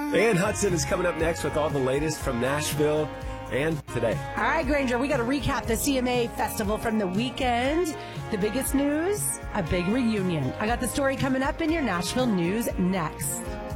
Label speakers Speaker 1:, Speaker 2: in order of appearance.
Speaker 1: Ann Hudson is coming up next with all the latest from Nashville and today.
Speaker 2: All right, Granger, we got to recap the CMA Festival from the weekend. The biggest news, a big reunion. I got the story coming up in your Nashville news next.